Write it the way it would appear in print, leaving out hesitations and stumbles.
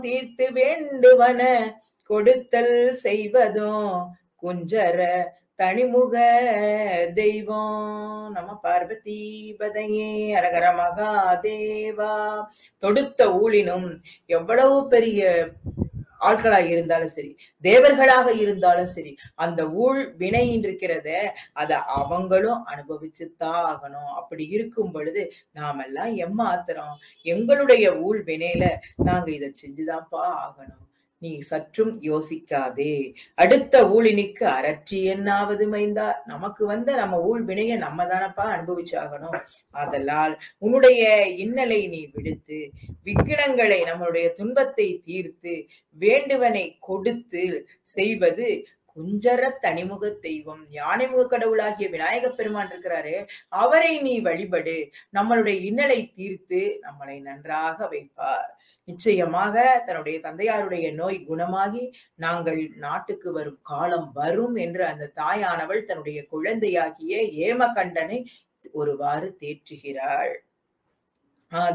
தீர்த்து வேண்டுவன கொடுத்தல் செய்வதோ குஞ்சர தனிமுக தெய்வம். நம பார்வதி பதையே அரகர மகாதேவா. தொடுத்த ஊழினும் எவ்வளவு பெரிய ஆட்களாக இருந்தாலும் சரி, தேவர்களாக இருந்தாலும் சரி, அந்த ஊழ் வினை இருக்கிறத அத அவங்களும் அனுபவிச்சுதான் ஆகணும். அப்படி இருக்கும் பொழுது நாமெல்லாம் எம்மாத்திரம் எங்களுடைய ஊழ் வினையில நாங்க இதை செஞ்சுதான்ப்பா ஆகணும். நீ சற்றும் யோசிக்காதே. அடுத்த ஊழினிக்கு அரற்றி என்னாவது மைந்தா. நமக்கு நம்ம ஊழ் வினைய நம்ம தானப்பா அனுபவிச்சாகணும். ஆதலால் உன்னுடைய இன்னலை நீ விடுத்து விக்கினங்களை நம்மளுடைய துன்பத்தை தீர்த்து வேண்டுவனை கொடுத்து செய்வது குஞ்சர தனிமுக தெய்வம். யானைமுக கடவுளாகிய விநாயக பெருமான் இருக்கிறாரு, அவரை நீ வழிபடு. நம்மளுடைய இன்னலை தீர்த்து நம்மளை நன்றாக வைப்பார். நிச்சயமாக தன்னுடைய தந்தையாருடைய நோய் குணமாகி நாங்கள் நாட்டுக்கு வரும் காலம் வரும் என்று அந்த தாயானவள் தன்னுடைய குழந்தையாகிய ஏமகண்டனை ஒருவாறு தேற்றுகிறாள்.